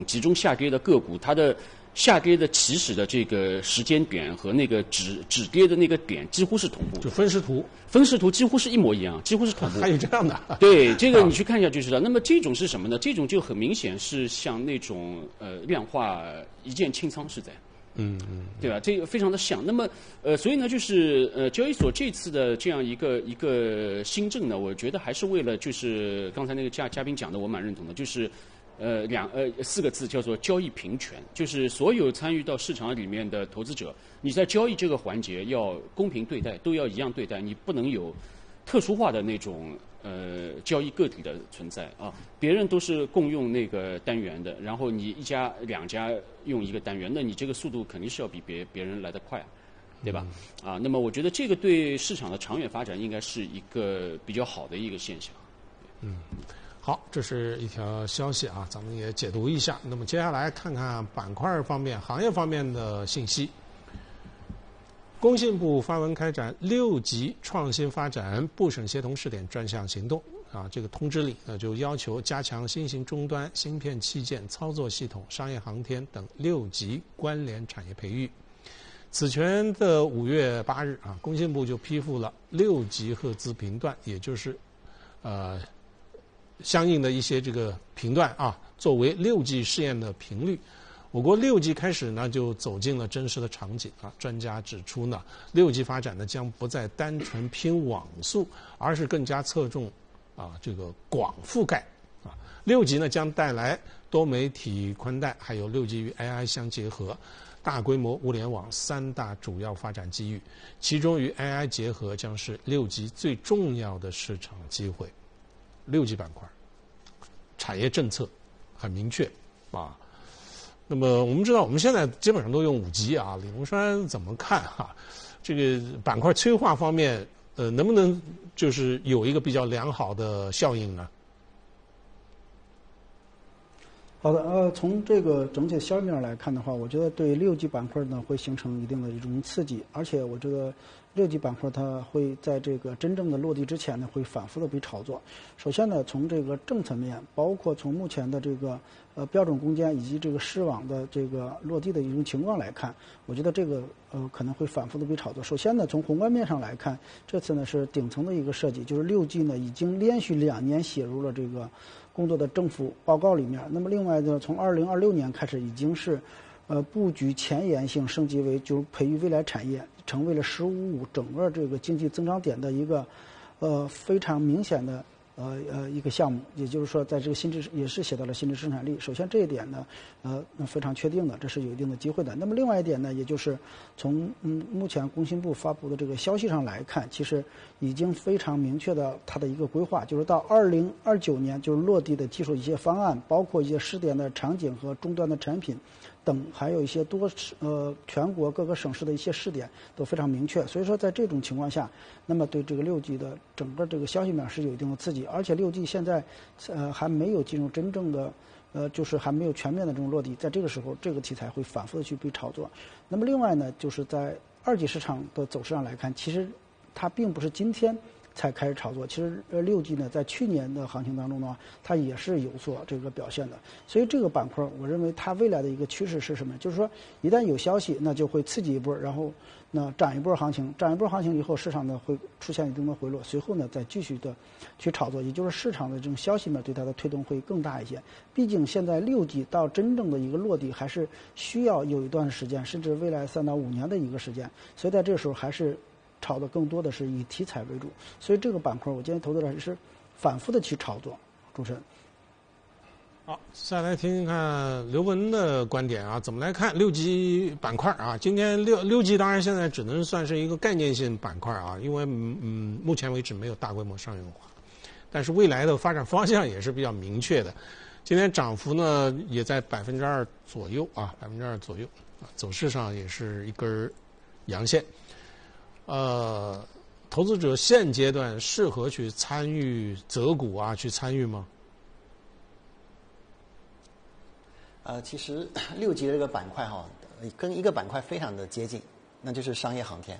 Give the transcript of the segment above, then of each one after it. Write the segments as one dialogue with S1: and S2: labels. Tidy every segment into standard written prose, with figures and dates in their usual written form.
S1: 集中下跌的个股，它的下跌的起始的这个时间点和那个止跌的那个点几乎是同步，
S2: 就分时图
S1: 几乎是一模一样，几乎是同步。
S2: 还有这样的？
S1: 对，这个你去看一下就知道。那么这种是什么呢？这种就很明显是像那种量化一键清仓是在。对吧？这个非常的像。那么，所以呢，就是交易所这次的这样一个新政呢，我觉得还是为了就是刚才那个嘉宾讲的，我蛮认同的，就是4个字叫做交易平权，就是所有参与到市场里面的投资者，你在交易这个环节要公平对待，都要一样对待，你不能有特殊化的那种交易个体的存在啊，别人都是共用那个单元的，然后你一家两家用一个单元，那你这个速度肯定是要比别人来得快，对吧？啊，那么我觉得这个对市场的长远发展应该是一个比较好的一个现象。
S2: 好，这是一条消息啊，咱们也解读一下。那么接下来看看板块方面、行业方面的信息。工信部发文开展6级创新发展部省协同试点专项行动啊，这个通知里呢就要求加强新型终端、芯片器件、操作系统、商业航天等6级关联产业培育。此前的5月8日啊，工信部就批复了6级赫兹频段，也就是相应的一些这个频段啊，作为6G 试验的频率。我国6G 开始呢就走进了真实的场景啊。专家指出呢，6G 发展呢将不再单纯拼网速，而是更加侧重这个广覆盖啊。6G 呢将带来多媒体宽带，还有6G 与 AI 相结合，大规模物联网3大主要发展机遇，其中与 AI 结合将是6G 最重要的市场机会。6G 板块产业政策很明确啊。那么我们知道，我们现在基本上都用5G啊，李洪山怎么看哈？这个板块催化方面，能不能就是有一个比较良好的效应呢？
S3: 好的，从这个整体销面来看的话，我觉得对6G 板块呢会形成一定的这种刺激，而且我觉得6G 板块它会在这个真正的落地之前呢，会反复的被炒作。首先呢，从这个政策面，包括从目前的这个标准攻坚以及这个视网的这个落地的一种情况来看，我觉得这个可能会反复的被炒作。首先呢，从宏观面上来看，这次呢是顶层的一个设计，就是 6G 呢已经连续2年写入了这个工作的政府报告里面。那么另外呢，从2026年开始已经是布局前沿性升级为就是培育未来产业，成为了“15+5”整个这个经济增长点的一个非常明显的一个项目。也就是说，在这个也是写到了新质生产力。首先这一点呢，非常确定的，这是有一定的机会的。那么另外一点呢，也就是从目前工信部发布的这个消息上来看，其实已经非常明确的它的一个规划，就是到2029年就是落地的技术一些方案，包括一些试点的场景和终端的产品等，还有一些全国各个省市的一些试点都非常明确。所以说在这种情况下，那么对这个6G 的整个这个消息面是有一定的刺激，而且6G 现在还没有进入真正的就是还没有全面的这种落地，在这个时候这个题材会反复的去被炒作。那么另外呢，就是在2G 市场的走势上来看，其实它并不是今天才开始炒作，其实6G 呢在去年的行情当中呢，它也是有所这个表现的。所以这个板块我认为它未来的一个趋势是什么？就是说一旦有消息，那就会刺激一波，然后那涨一波行情，涨一波行情以后，市场呢会出现一定的回落，随后呢再继续的去炒作，也就是市场的这种消息面对它的推动会更大一些。毕竟现在6G 到真正的一个落地还是需要有一段时间，甚至未来3到5年的一个时间，所以在这时候还是炒的更多的是以题材为主，所以这个板块我建议投资者是反复的去炒作。主持人，
S2: 好，再来听听看刘文的观点啊，怎么来看6G 板块啊？今天6G 当然现在只能算是一个概念性板块啊，因为目前为止没有大规模商用化，但是未来的发展方向也是比较明确的。今天涨幅呢也在2%左右啊，2%左右啊，走势上也是一根阳线。投资者现阶段适合去参与择股啊，去参与吗？
S4: 其实6G 的这个板块跟一个板块非常的接近，那就是商业航天。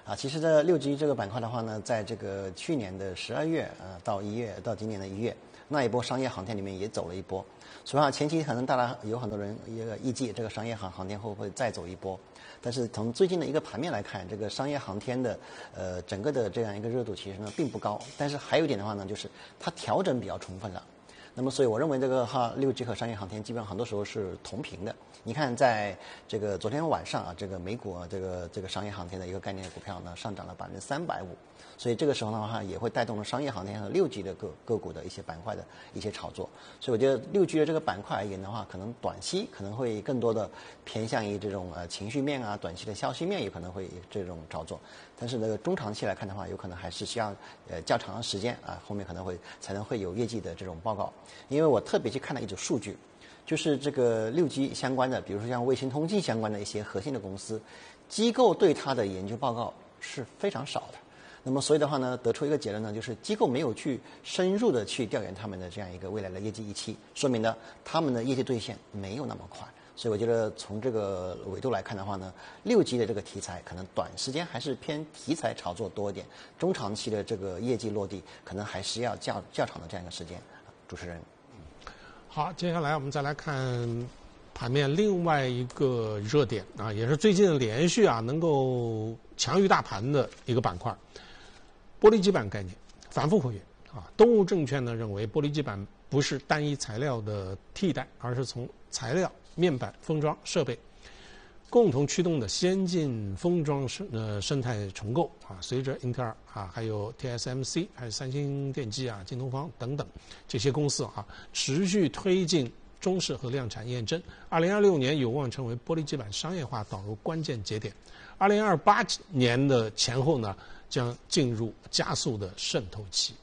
S4: 其实这6G 这个板块的话呢，在这个去年的12月到1月到今年的1月，那一波商业航天里面也走了一波。所以前期可能大家有很多人也预计这个商业航天会不会再走一波，但是从最近的一个盘面来看，这个商业航天的整个的这样一个热度其实呢并不高。但是还有一点的话呢，就是它调整比较充分了。那么，所以我认为这个6G 和商业航天基本上很多时候是同频的。你看，在这个昨天晚上这个美股这个商业航天的一个概念股票呢上涨了350%，所以这个时候的话也会带动了商业航天和6G 的个股的一些板块的一些炒作。所以我觉得6G 的这个板块而言的话，可能短期可能会更多的偏向于这种情绪面短期的消息面有可能会这种炒作。但是中长期来看的话，有可能还是需要较长的时间后面可能才能会有业绩的这种报告。因为我特别去看了一组数据，就是这个6G 相关的，比如说像卫星通信相关的一些核心的公司，机构对它的研究报告是非常少的。那么所以的话呢，得出一个结论呢，就是机构没有去深入的去调研他们的这样一个未来的业绩预期，说明呢他们的业绩兑现没有那么快。所以我觉得从这个维度来看的话呢，6G 的这个题材可能短时间还是偏题材炒作多一点，中长期的这个业绩落地可能还是要较长的这样一个时间。主持人，
S2: 好，接下来我们再来看盘面另外一个热点也是最近连续能够强于大盘的一个板块，玻璃基板概念反复活跃东吴证券呢认为玻璃基板不是单一材料的替代，而是从材料、面板、封装、设备共同驱动的先进封装生态重构随着英特尔还有 TSMC 还有三星电机京东方等等这些公司持续推进中试和量产验证，2026年有望成为玻璃基板商业化导入关键节点。2028年的前后呢，将进入加速的渗透期。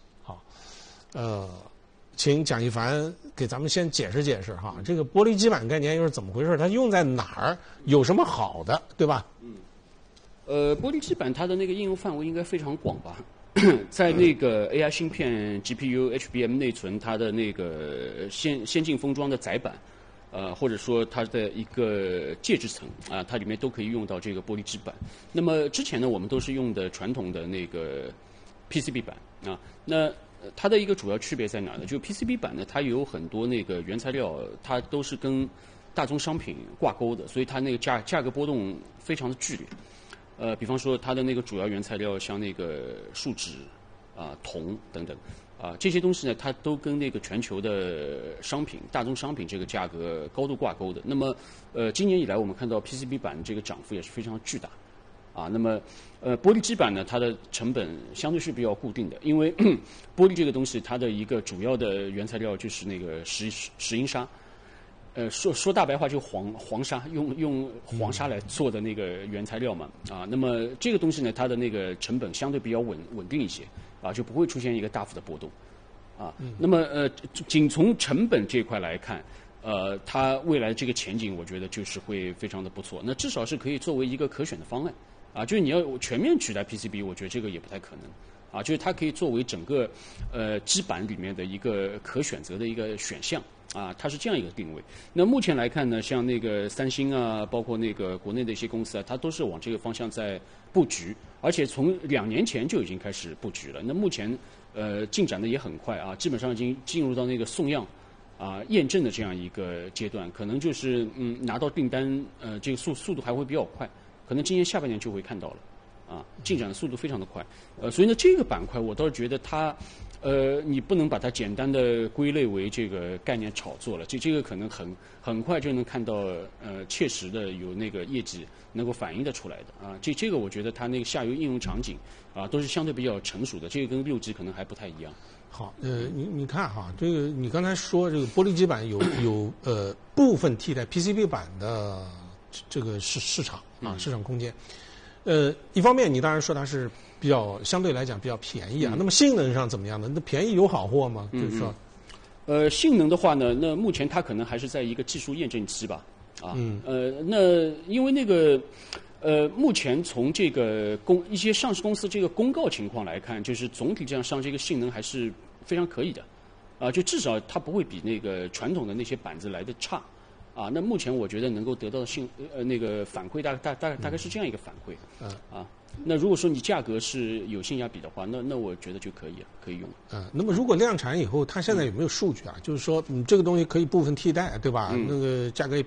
S2: 请蒋一凡给咱们先解释解释这个玻璃基板概念又是怎么回事？它用在哪儿？有什么好的，对吧？
S1: 玻璃基板它的那个应用范围应该非常广吧？在那个 AI 芯片、GPU、HBM 内存，它的那个先进封装的载板，或者说它的一个介质层它里面都可以用到这个玻璃基板。那么之前呢，我们都是用的传统的那个 PCB 板那它的一个主要区别在哪呢？就 PCB 板呢，它有很多那个原材料，它都是跟大宗商品挂钩的，所以它那个价格波动非常的剧烈。比方说它的那个主要原材料像那个树脂铜等等这些东西呢，它都跟那个全球的商品、大宗商品这个价格高度挂钩的。那么今年以来我们看到 PCB 板这个涨幅也是非常巨大。那么玻璃基板呢，它的成本相对是比较固定的，因为玻璃这个东西它的一个主要的原材料就是那个石英砂，说大白话就黄砂，用黄砂来做的那个原材料嘛那么这个东西呢，它的那个成本相对比较稳定一些就不会出现一个大幅的波动那么仅从成本这块来看。它未来这个前景，我觉得就是会非常的不错。那至少是可以作为一个可选的方案就是你要全面取代 PCB， 我觉得这个也不太可能就是它可以作为整个基板里面的一个可选择的一个选项它是这样一个定位。那目前来看呢，像那个三星包括那个国内的一些公司它都是往这个方向在布局，而且从2年前就已经开始布局了。那目前进展的也很快基本上已经进入到那个送样。验证的这样一个阶段，可能就是拿到订单这个速度还会比较快，可能今年下半年就会看到了进展的速度非常的快所以呢这个板块我倒是觉得它你不能把它简单的归类为这个概念炒作了，这个可能很快就能看到切实的有那个业绩能够反映得出来的这个我觉得它那个下游应用场景都是相对比较成熟的，这个跟6G可能还不太一样。
S2: 好，你看这个你刚才说这个玻璃基板有部分替代 PCB 板的这个市场市场空间。一方面你当然说它是比较相对来讲比较便宜那么性能上怎么样呢？那便宜有好货吗？就是说，
S1: 性能的话呢，那目前它可能还是在一个技术验证期吧。那因为那个。目前从这个一些上市公司这个公告情况来看，就是总体这样上这个性能还是非常可以的，就至少它不会比那个传统的那些板子来的差， 啊，那目前我觉得能够得到的那个反馈大概是这样一个反馈。那如果说你价格是有性价比的话，那我觉得就可以用。
S2: 那么如果量产以后，它现在有没有数据啊？就是说，这个东西可以部分替代，对吧？那个价格也